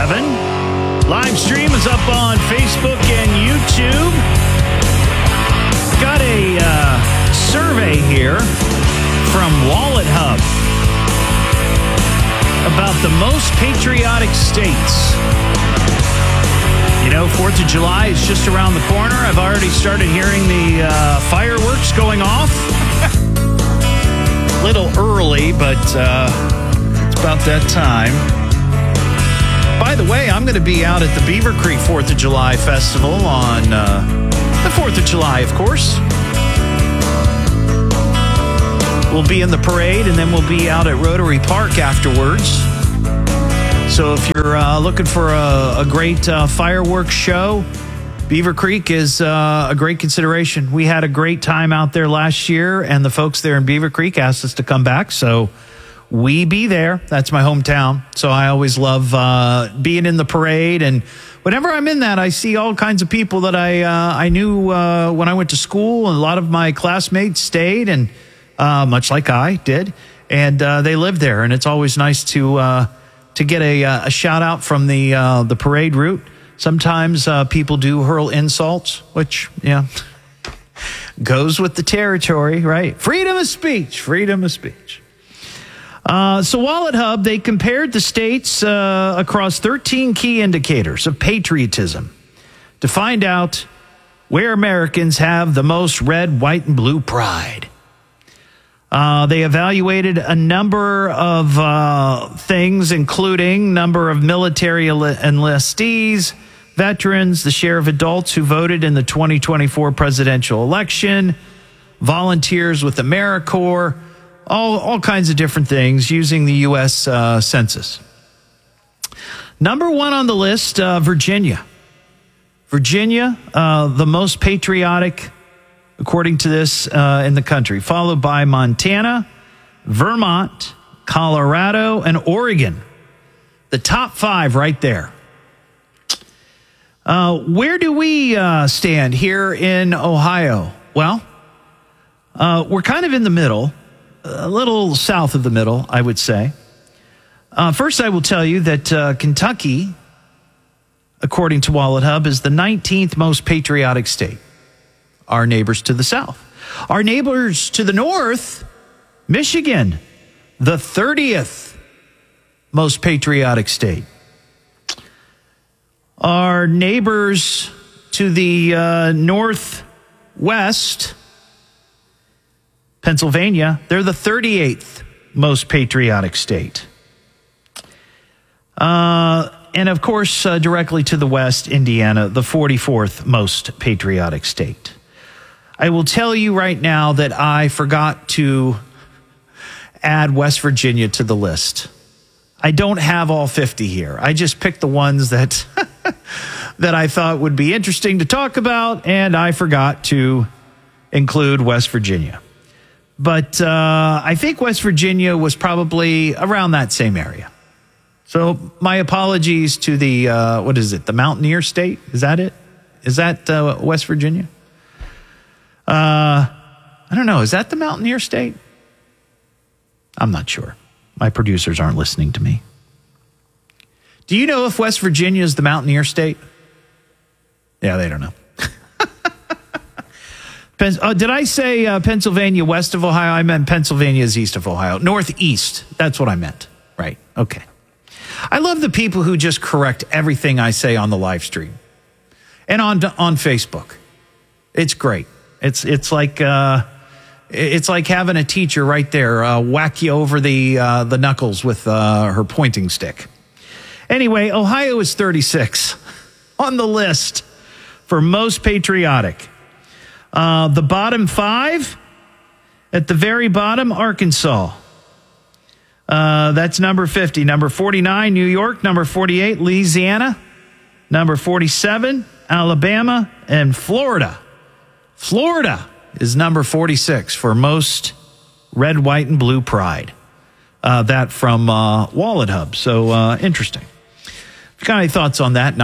Live stream is up on Facebook and YouTube. Got a survey here from Wallet Hub about the most patriotic states. You know, 4th of July is just around the corner. I've already started hearing the fireworks going off. A little early, but it's about that time. By the way, I'm going to be out at the Beaver Creek 4th of July Festival on the 4th of July, of course. We'll be in the parade, and then we'll be out at Rotary Park afterwards. So if you're looking for a great fireworks show, Beaver Creek is a great consideration. We had a great time out there last year, and the folks there in Beaver Creek asked us to come back, so we be there. That's my hometown, so I always love being in the parade, and whenever I'm in that, I see all kinds of people that I knew when I went to school, and a lot of my classmates stayed, and much like I did, and they lived there, and it's always nice to get a shout out from the parade route. Sometimes people do hurl insults, which, yeah, goes with the territory, right? Freedom of speech, freedom of speech. So Wallet Hub, they compared the states across 13 key indicators of patriotism to find out where Americans have the most red, white, and blue pride. They evaluated a number of things, including number of military enlistees, veterans, the share of adults who voted in the 2024 presidential election, volunteers with AmeriCorps, all kinds of different things using the U.S. Census. Number one on the list, Virginia. Virginia, the most patriotic, according to this, in the country, followed by Montana, Vermont, Colorado, and Oregon. The top five right there. Where do we stand here in Ohio? Well, we're kind of in the middle, a little south of the middle, I would say. First, I will tell you that Kentucky, according to Wallet Hub, is the 19th most patriotic state. Our neighbors to the south. Our neighbors to the north, Michigan, the 30th most patriotic state. Our neighbors to the northwest, Pennsylvania, they're the 38th most patriotic state. And of course, directly to the west, Indiana, the 44th most patriotic state. I will tell you right now that I forgot to add West Virginia to the list. I don't have all 50 here. I just picked the ones that that I thought would be interesting to talk about, and I forgot to include West Virginia. But I think West Virginia was probably around that same area. So my apologies to the, what is it, the Mountaineer State? Is that it? Is that West Virginia? I don't know. Is that the Mountaineer State? I'm not sure. My producers aren't listening to me. Do you know if West Virginia is the Mountaineer State? Yeah, they don't know. Did I say Pennsylvania west of Ohio? I meant Pennsylvania is east of Ohio. Northeast. That's what I meant. Right. Okay. I love the people who just correct everything I say on the live stream and on Facebook. It's great. It's like having a teacher right there whack you over the knuckles with her pointing stick. Anyway, Ohio is 36 on the list for most patriotic. The bottom five, at the very bottom, Arkansas. That's number 50. Number 49, New York. Number 48, Louisiana. Number 47, Alabama. And Florida. Florida is number 46 for most red, white, and blue pride. That from Wallet Hub. So interesting. If you got any thoughts on that,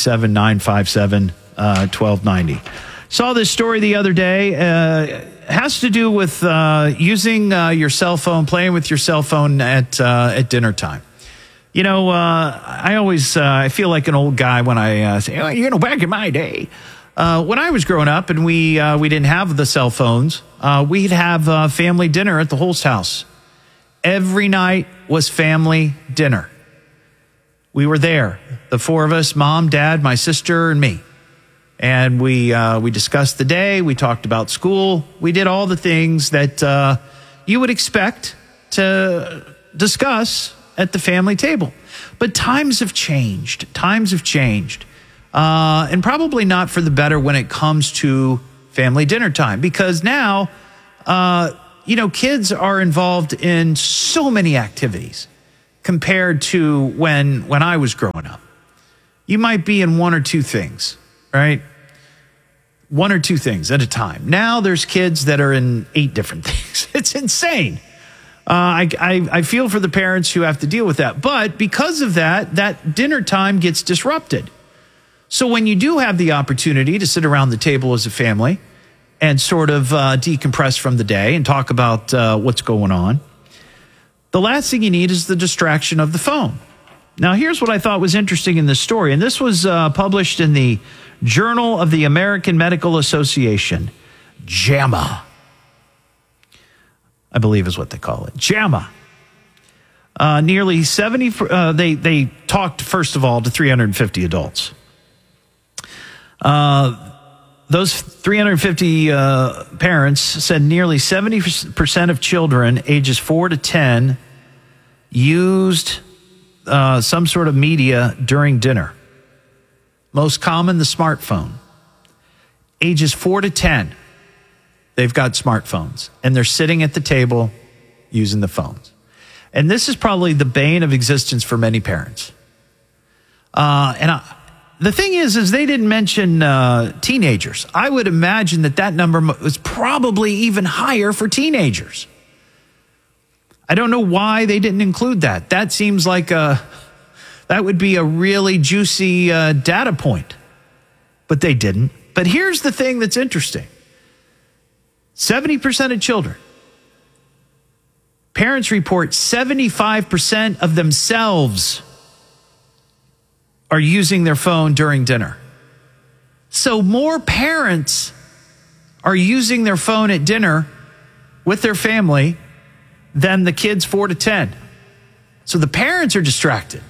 937-957-1290. Saw this story the other day. Has to do with using your cell phone, playing with your cell phone at dinner time. I always I feel like an old guy when I say, back in my day, when I was growing up and we didn't have the cell phones, we'd have family dinner at the Holst house. Every night was family dinner. We were there, the four of us, mom, dad, my sister, and me. And we discussed the day. We talked about school. We did all the things that you would expect to discuss at the family table. But times have changed. And probably not for the better when it comes to family dinner time. Because now, kids are involved in so many activities compared to when I was growing up. You might be in one or two things, right? One or two things at a time. Now there's kids that are in 8 different things. It's insane. I feel for the parents who have to deal with that. But because of that dinner time gets disrupted. So when you do have the opportunity to sit around the table as a family and sort of decompress from the day and talk about what's going on, the last thing you need is the distraction of the phone. Now, here's what I thought was interesting in this story. And this was published in the Journal of the American Medical Association, JAMA. I believe is what they call it. JAMA. Nearly 70, they talked, first of all, to 350 adults. Those 350 parents said nearly 70% of children ages 4 to 10 used some sort of media during dinner. Most common, the smartphone. Ages 4 to 10. They've got smartphones, and they're sitting at the table using the phones. And this is probably the bane of existence for many parents. The thing is they didn't mention teenagers. I would imagine that number was probably even higher for teenagers. I don't know why they didn't include that. That seems like that would be a really juicy data point, but they didn't. But here's the thing that's interesting. 70% of children. Parents report 75% of themselves are using their phone during dinner. So more parents are using their phone at dinner with their family than the kids 4 to 10. So the parents are distracted.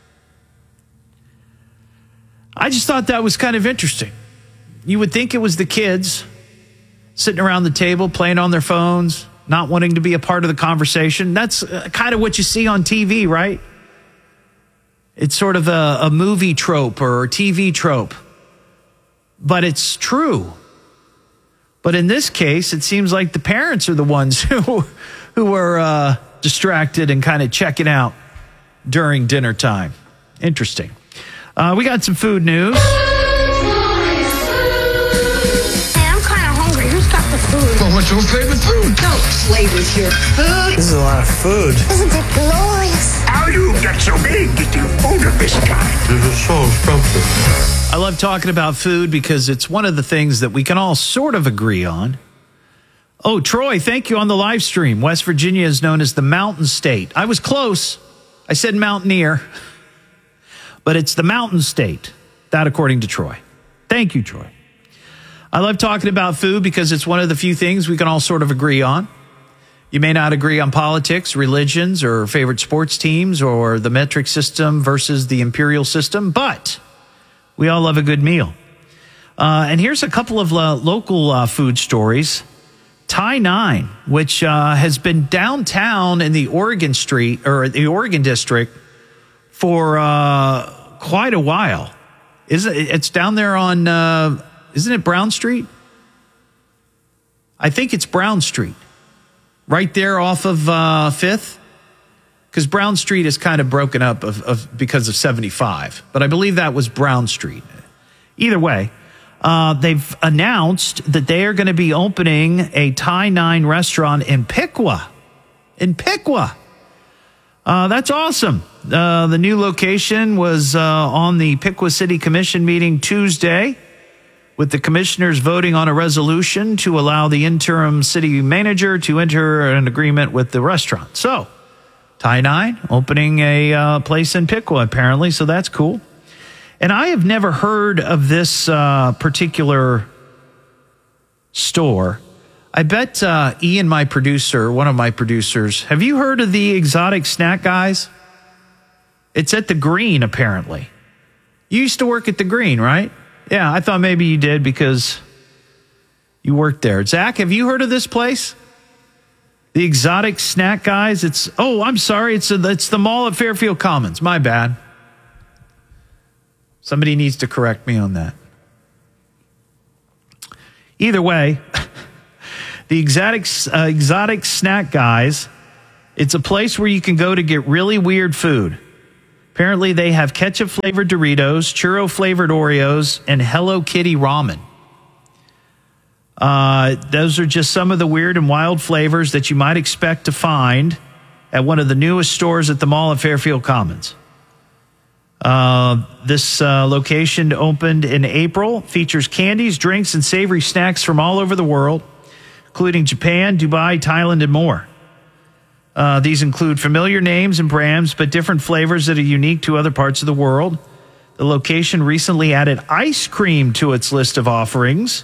I just thought that was kind of interesting. You would think it was the kids sitting around the table, playing on their phones, not wanting to be a part of the conversation. That's kind of what you see on TV, right? It's sort of a movie trope or a TV trope. But it's true. But in this case, it seems like the parents are the ones who are distracted and kind of checking out during dinner time. Interesting. We got some food news. Well, what's your favorite food? Don't play with your food. This is a lot of food. Isn't it glorious? How you get so big that you food of this kind? This is so scrumptious. I love talking about food because it's one of the things that we can all sort of agree on. Oh, Troy, thank you on the live stream. West Virginia is known as the Mountain State. I was close. I said mountaineer, but it's the Mountain State. That according to Troy. Thank you, Troy. I love talking about food because it's one of the few things we can all sort of agree on. You may not agree on politics, religions, or favorite sports teams, or the metric system versus the imperial system, but we all love a good meal. And here's a couple of local food stories. Thai 9, which has been downtown in the Oregon Street or the Oregon District for quite a while. It's down there on, isn't it Brown Street? I think it's Brown Street. Right there off of 5th. Because Brown Street is kind of broken up because of 75. But I believe that was Brown Street. Either way, they've announced that they are going to be opening a Thai 9 restaurant in Piqua. In Piqua. That's awesome. The new location was on the Piqua City Commission meeting Tuesday, with the commissioners voting on a resolution to allow the interim city manager to enter an agreement with the restaurant. So, Ty9 opening a place in Piqua, apparently, so that's cool. And I have never heard of this particular store. I bet Ian, my producer, one of my producers, have you heard of the Exotic Snack Guys? It's at the Green, apparently. You used to work at the Green, right? Yeah, I thought maybe you did because you worked there. Zach, have you heard of this place? The Exotic Snack Guys? I'm sorry, it's the mall at Fairfield Commons. My bad. Somebody needs to correct me on that. Either way, the Exotic Snack Guys, it's a place where you can go to get really weird food. Apparently, they have ketchup-flavored Doritos, churro-flavored Oreos, and Hello Kitty ramen. Those are just some of the weird and wild flavors that you might expect to find at one of the newest stores at the mall at Fairfield Commons. This location opened in April, features candies, drinks, and savory snacks from all over the world, including Japan, Dubai, Thailand, and more. These include familiar names and brands, but different flavors that are unique to other parts of the world. The location recently added ice cream to its list of offerings.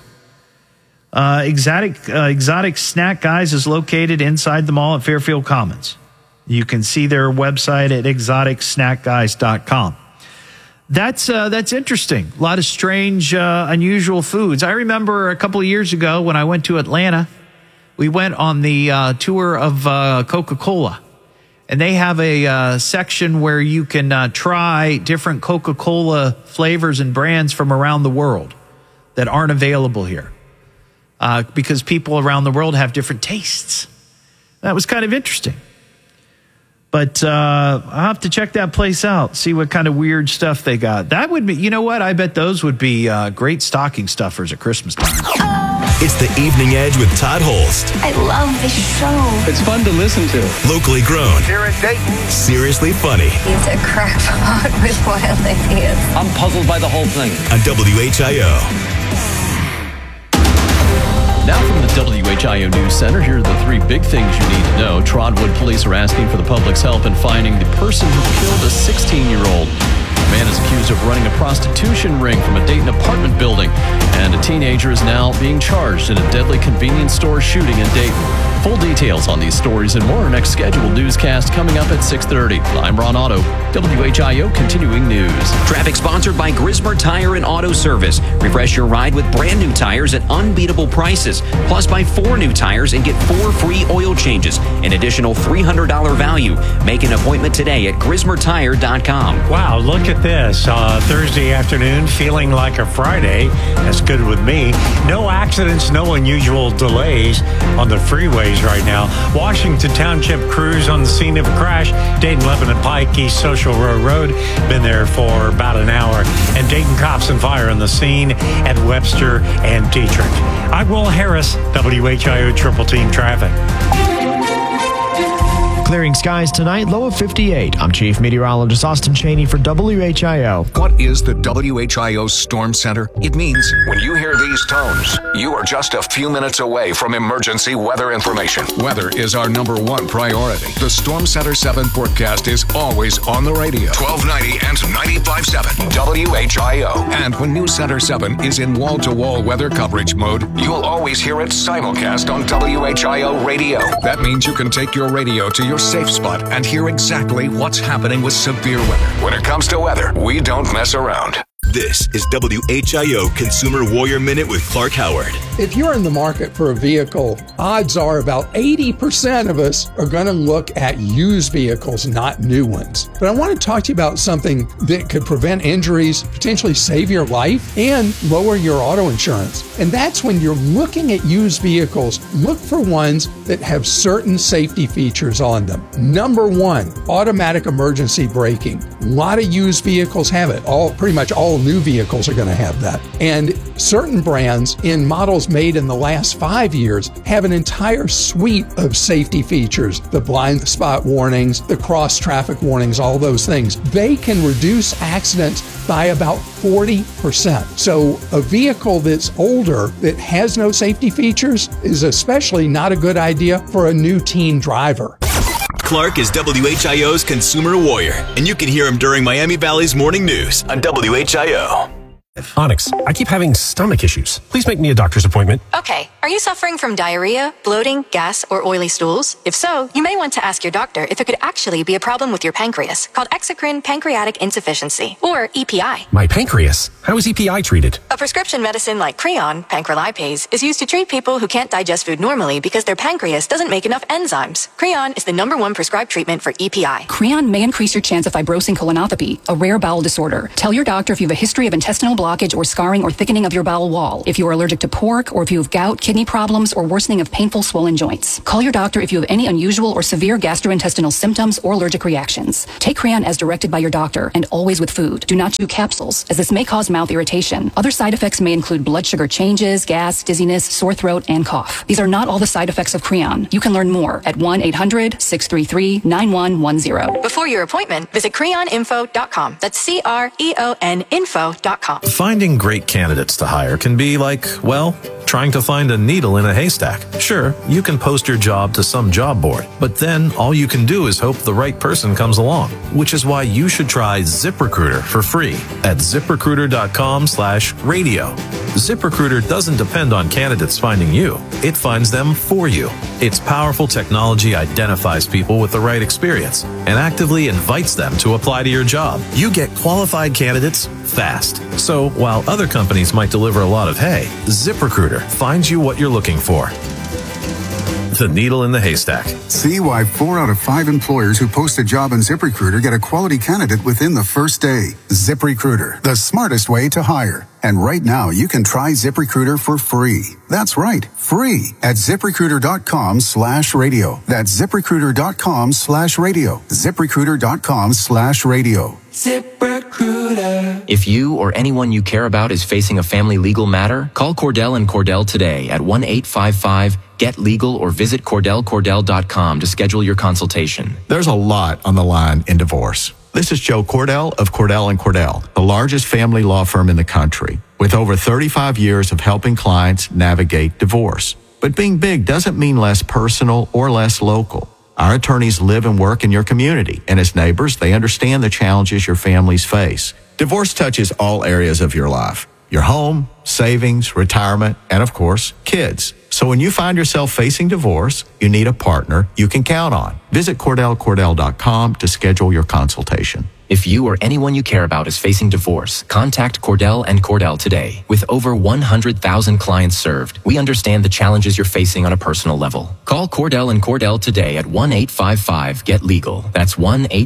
Exotic Snack Guys is located inside the mall at Fairfield Commons. You can see their website at exoticsnackguys.com. That's interesting. A lot of strange, unusual foods. I remember a couple of years ago when I went to Atlanta, we went on the tour of Coca-Cola. And they have a section where you can try different Coca-Cola flavors and brands from around the world that aren't available here. Because people around the world have different tastes. That was kind of interesting. But I'll have to check that place out, see what kind of weird stuff they got. That would be, you know what? I bet those would be great stocking stuffers at Christmas time. It's the Evening Edge with Todd Holst. I love this show. It's fun to listen to. Locally grown. Here in Dayton. Seriously funny. He's a crackpot with wild ideas. I'm puzzled by the whole thing. On WHIO. Now from the WHIO News Center, here are the three big things you need to know. Trotwood police are asking for the public's help in finding the person who killed a 16-year-old. The man is accused of running a prostitution ring from a Dayton apartment building, and a teenager is now being charged in a deadly convenience store shooting in Dayton. Full details on these stories and more next scheduled newscast coming up at 6:30. I'm Ron Otto, WHIO Continuing News. Traffic sponsored by Grismer Tire and Auto Service. Refresh your ride with brand new tires at unbeatable prices. Plus, buy 4 new tires and get 4 free oil changes. An additional $300 value. Make an appointment today at GrismerTire.com. Wow, look at this. Thursday afternoon, feeling like a Friday. That's good with me. No accidents, no unusual delays on the freeways right now. Washington Township crews on the scene of a crash. Dayton, Lebanon Pike, East Social Row Road. Been there for about an hour. And Dayton cops and fire on the scene at Webster and Dietrich. I'm Will Harris, WHIO Triple Team Traffic. Clearing skies tonight, low of 58. I'm Chief Meteorologist Austin Cheney for WHIO. What is the WHIO Storm Center? It means when you hear these tones, you are just a few minutes away from emergency weather information. Weather is our number one priority. The Storm Center 7 forecast is always on the radio. 1290 and 95.7 WHIO. And when News Center 7 is in wall-to-wall weather coverage mode, you'll always hear it simulcast on WHIO radio. That means you can take your radio to your safe spot and hear exactly what's happening with severe weather. When it comes to weather, we don't mess around. This is WHIO Consumer Warrior Minute with Clark Howard. If you're in the market for a vehicle, odds are about 80% of us are going to look at used vehicles, not new ones. But I want to talk to you about something that could prevent injuries, potentially save your life, and lower your auto insurance. And that's when you're looking at used vehicles, look for ones that have certain safety features on them. Number 1, automatic emergency braking. A lot of used vehicles have it. Pretty much all new vehicles are going to have that. And certain brands in models made in the last 5 years have an entire suite of safety features. The blind spot warnings, the cross traffic warnings, all those things. They can reduce accidents by about 40%. So a vehicle that's older that has no safety features is especially not a good idea for a new teen driver. Clark is WHIO's Consumer Warrior, and you can hear him during Miami Valley's Morning News on WHIO. Onyx, I keep having stomach issues. Please make me a doctor's appointment. Okay, are you suffering from diarrhea, bloating, gas, or oily stools? If so, you may want to ask your doctor if it could actually be a problem with your pancreas, called exocrine pancreatic insufficiency, or EPI. My pancreas? How is EPI treated? A prescription medicine like Creon, pancrelipase, is used to treat people who can't digest food normally because their pancreas doesn't make enough enzymes. Creon is the #1 prescribed treatment for EPI. Creon may increase your chance of fibrosing colonopathy, a rare bowel disorder. Tell your doctor if you have a history of intestinal blockage or scarring or thickening of your bowel wall, if you are allergic to pork, or if you have gout, kidney problems, or worsening of painful swollen joints. Call your doctor if you have any unusual or severe gastrointestinal symptoms or allergic reactions. Take Creon as directed by your doctor and always with food. Do not do capsules, as this may cause mouth irritation. Other side effects may include blood sugar changes, gas, dizziness, sore throat, and cough. These are not all the side effects of Creon. You can learn more at 1-800-633-9110. Before your appointment, visit creoninfo.com. That's CREON info.com. Finding great candidates to hire can be like, well, trying to find a needle in a haystack. Sure, you can post your job to some job board, but then all you can do is hope the right person comes along, which is why you should try ZipRecruiter for free at ZipRecruiter.com/radio. ZipRecruiter doesn't depend on candidates finding you. It finds them for you. Its powerful technology identifies people with the right experience and actively invites them to apply to your job. You get qualified candidates fast. So while other companies might deliver a lot of hay, ZipRecruiter finds you what you're looking for. The needle in the haystack. See why 4 out of 5 employers who post a job on ZipRecruiter get a quality candidate within the first day. ZipRecruiter, the smartest way to hire. And right now, you can try ZipRecruiter for free. That's right, free at ZipRecruiter.com/radio. That's ZipRecruiter.com/radio. ZipRecruiter.com/radio. ZipRecruiter. If you or anyone you care about is facing a family legal matter, call Cordell and Cordell today at 1-855-GET-LEGAL or visit CordellCordell.com to schedule your consultation. There's a lot on the line in divorce. This is Joe Cordell of Cordell & Cordell, the largest family law firm in the country, with over 35 years of helping clients navigate divorce. But being big doesn't mean less personal or less local. Our attorneys live and work in your community, and as neighbors, they understand the challenges your families face. Divorce touches all areas of your life: your home, savings, retirement, and of course, kids. So when you find yourself facing divorce, you need a partner you can count on. Visit CordellCordell.com to schedule your consultation. If you or anyone you care about is facing divorce, contact Cordell and Cordell today. With over 100,000 clients served, we understand the challenges you're facing on a personal level. Call Cordell and Cordell today at 1-855-GET-LEGAL. That's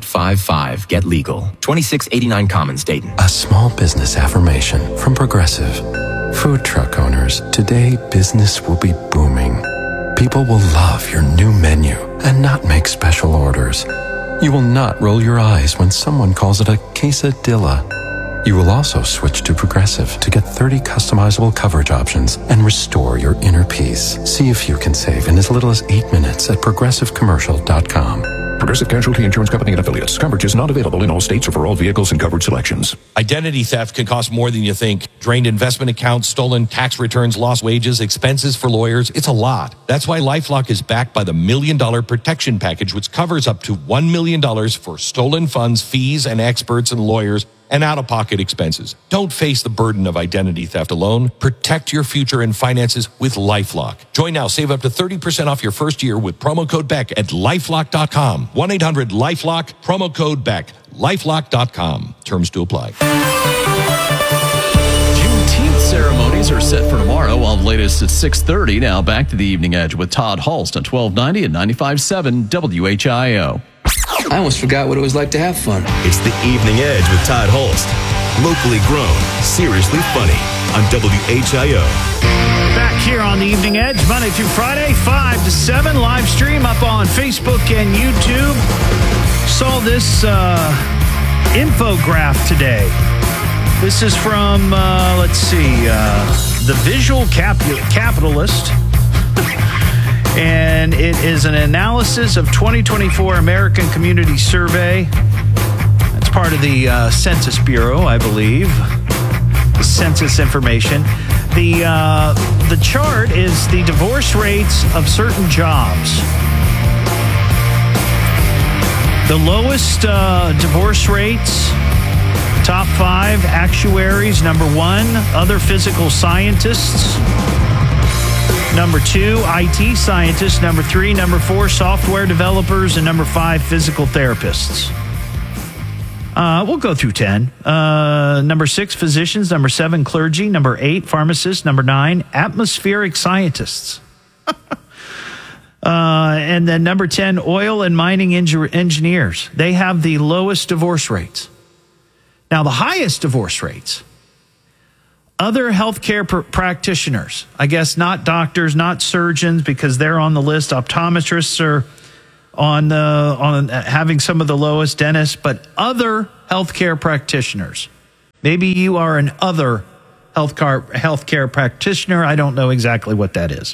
1-855-GET-LEGAL. 2689 Commons, Dayton. A small business affirmation from Progressive. Food truck owners, today business will be booming. People will love your new menu and not make special orders. You will not roll your eyes when someone calls it a quesadilla. You will also switch to Progressive to get 30 customizable coverage options and restore your inner peace. See if you can save in as little as 8 minutes at progressivecommercial.com. Progressive Casualty Insurance Company and Affiliates. Coverage is not available in all states or for all vehicles and coverage selections. Identity theft can cost more than you think. Drained investment accounts, stolen tax returns, lost wages, expenses for lawyers. It's a lot. That's why LifeLock is backed by the $1 Million Protection Package, which covers up to $1 million for stolen funds, fees, and experts and lawyers, and out-of-pocket expenses. Don't face the burden of identity theft alone. Protect your future and finances with LifeLock. Join now. Save up to 30% off your first year with promo code BECK at LifeLock.com. 1-800-LifeLock, promo code BECK. LifeLock.com. Terms to apply. Juneteenth ceremonies are set for tomorrow, while the latest at 6:30. Now back to the Evening Edge with Todd Hulst on 1290 and 95.7 WHIO. I almost forgot what it was like to have fun. It's the Evening Edge with Todd Hulst. Locally grown, seriously funny on WHIO. Back here on the Evening Edge, Monday through Friday, 5 to 7, live stream up on Facebook and YouTube. Saw this infograph today. This is from, The Visual Capitalist. And it is an analysis of 2024 American Community Survey. It's part of the Census Bureau, I believe. The census information. The chart is the divorce rates of certain jobs. The lowest divorce rates, top 5, actuaries. Number 1, other physical scientists. Number 2, IT scientists. Number 3, number 4, software developers. And number 5, physical therapists. We'll go through 10. Number 6, physicians. Number 7, clergy. Number 8, pharmacists. Number 9, atmospheric scientists. And then number 10, oil and mining engineers. They have the lowest divorce rates. Now, the highest divorce rates, other healthcare practitioners. I guess not doctors, not surgeons, because they're on the list. Optometrists are on having some of the lowest, dentists, but other healthcare practitioners. Maybe you are an other healthcare practitioner. I don't know exactly what that is.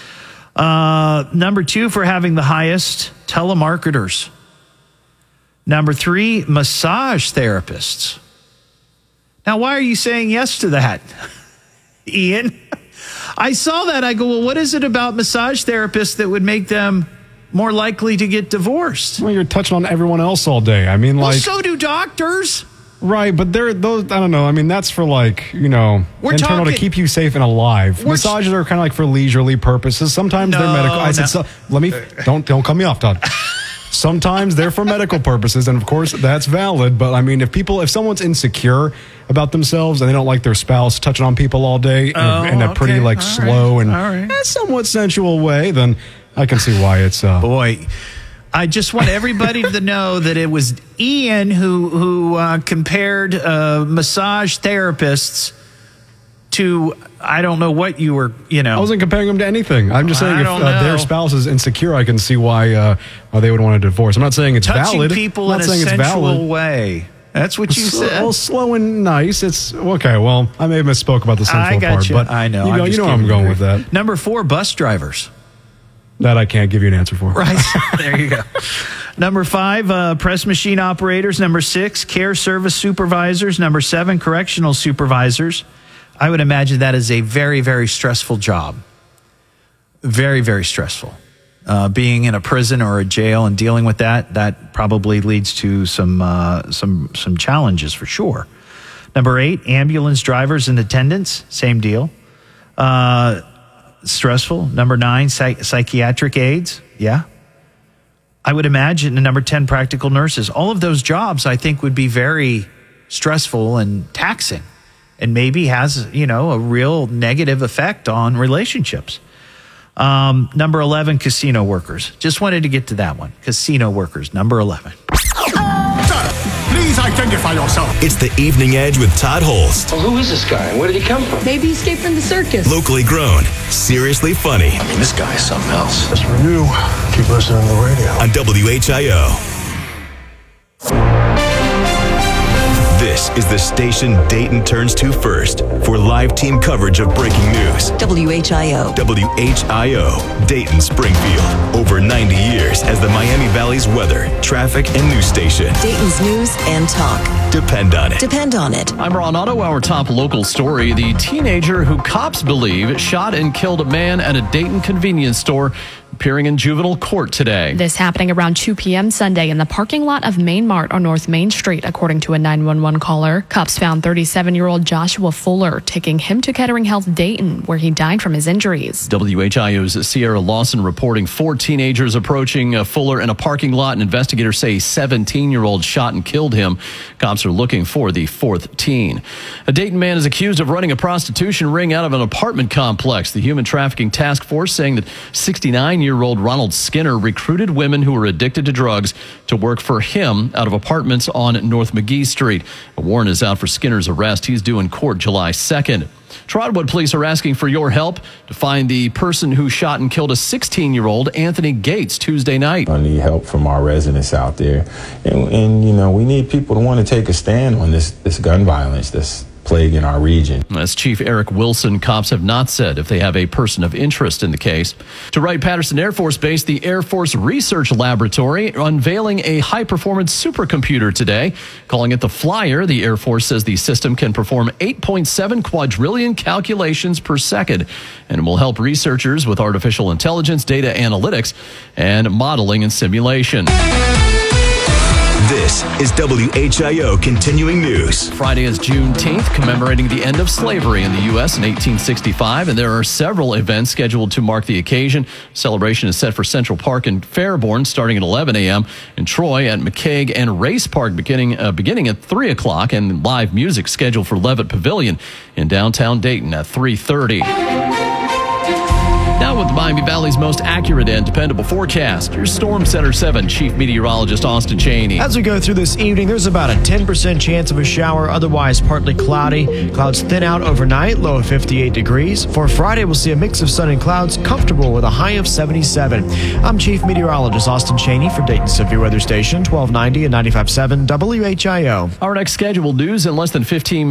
Number 2 for having the highest, telemarketers. Number 3, massage therapists. Now, why are you saying yes to that, Ian? I saw that. I go, well, what is it about massage therapists that would make them more likely to get divorced? Well, you're touching on everyone else all day. I mean, well, so do doctors. Right, but they're those. I don't know. I mean, that's for internal to keep you safe and alive. Massages are kind of like for leisurely purposes. Sometimes they're medical. I said, so, let me don't cut me off, Todd. Sometimes they're for medical purposes, and of course that's valid. But I mean, if someone's insecure about themselves and they don't like their spouse touching on people all day in a pretty slow and somewhat sensual way, then I can see why it's boy. I just want everybody to know that it was Ian who compared massage therapists to, I don't know what you were, I wasn't comparing them to anything. I'm just saying if their spouse is insecure, I can see why they would want to divorce. I'm not saying it's touching valid. People in a sensual way. That's what you said. Well, slow and nice. It's okay. Well, I may have misspoke about the sensual part, but I know. You know where I'm going with that. Number 4, bus drivers. That I can't give you an answer for. Right. There you go. Number 5, press machine operators. Number 6, care service supervisors. Number 7, correctional supervisors. I would imagine that is a very, very stressful job. Very, very stressful. Being in a prison or a jail and dealing with that probably leads to some challenges for sure. Number 8, ambulance drivers and attendants. Same deal. Stressful. Number 9, psychiatric aides. Yeah. I would imagine. And number 10, practical nurses. All of those jobs, I think, would be very stressful and taxing, and maybe has, a real negative effect on relationships. Number 11, casino workers. Just wanted to get to that one. Casino workers, number 11. Please identify yourself. It's the Evening Edge with Todd Holst. Well, who is this guy? Where did he come from? Maybe he escaped from the circus. Locally grown, seriously funny. I mean, this guy is something else. As for you, keep listening to the radio. On WHIO. This is the station Dayton turns to first for live team coverage of breaking news. WHIO. WHIO, Dayton, Springfield. Over 90 years as the Miami Valley's weather, traffic, and news station. Dayton's news and talk. Depend on it. Depend on it. I'm Ron Otto. Our top local story. The teenager who cops believe shot and killed a man at a Dayton convenience store appearing in juvenile court today. This happening around 2 p.m. Sunday in the parking lot of Main Mart on North Main Street, according to a 911 caller. Cops found 37-year-old Joshua Fuller, taking him to Kettering Health Dayton, where he died from his injuries. WHIO's Sierra Lawson reporting 4 teenagers approaching Fuller in a parking lot, and investigators say a 17-year-old shot and killed him. Cops are looking for the 4th teen. A Dayton man is accused of running a prostitution ring out of an apartment complex. The Human Trafficking Task Force saying that 69-year-old Ronald Skinner recruited women who were addicted to drugs to work for him out of apartments on North McGee Street. A warrant is out for Skinner's arrest. He's due in court July 2nd. Trotwood police are asking for your help to find the person who shot and killed a 16-year-old Anthony Gates Tuesday night. I need help from our residents out there. And we need people to want to take a stand on this gun violence that's plague in our region. As Chief Eric Wilson, cops have not said if they have a person of interest in the case. To Wright-Patterson Air Force Base, the Air Force Research Laboratory unveiling a high-performance supercomputer today. Calling it the Flyer, the Air Force says the system can perform 8.7 quadrillion calculations per second and will help researchers with artificial intelligence, data analytics, and modeling and simulation. This is WHIO Continuing News. Friday is Juneteenth, commemorating the end of slavery in the U.S. in 1865, and there are several events scheduled to mark the occasion. Celebration is set for Central Park in Fairborn starting at 11 a.m., in Troy at McCaig and Race Park beginning at 3 o'clock, and live music scheduled for Levitt Pavilion in downtown Dayton at 3:30. Now with Miami Valley's most accurate and dependable forecast, your Storm Center 7 Chief Meteorologist Austin Cheney. As we go through this evening, there's about a 10% chance of a shower, otherwise partly cloudy. Clouds thin out overnight, low of 58 degrees. For Friday, we'll see a mix of sun and clouds, comfortable with a high of 77. I'm Chief Meteorologist Austin Cheney for Dayton Severe Weather Station, 1290 and 95.7 WHIO. Our next scheduled news in less than 15 minutes.